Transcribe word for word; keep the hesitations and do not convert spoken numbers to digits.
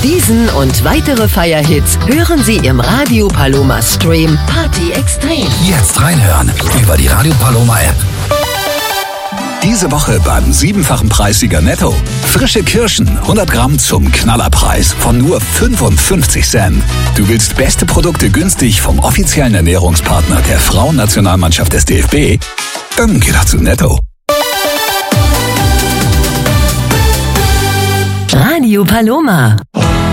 Diesen und weitere Feierhits hören Sie im Radio Paloma Stream Party Extrem. Jetzt reinhören über die Radio Paloma App. Diese Woche beim siebenfachen Preissieger Netto. Frische Kirschen, hundert Gramm zum Knallerpreis von nur fünfundfünfzig Cent. Du willst beste Produkte günstig vom offiziellen Ernährungspartner der Frauennationalmannschaft des D F B? Dann geh doch zu Netto. Radio Paloma.